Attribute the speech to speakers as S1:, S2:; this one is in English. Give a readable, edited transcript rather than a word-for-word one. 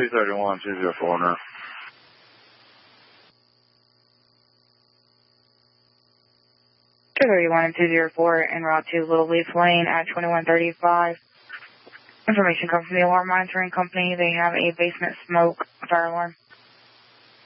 S1: 331-204 now.
S2: and 204 en route to Little Leaf Lane at 2135. Information comes from the alarm monitoring company. They have a basement smoke fire alarm.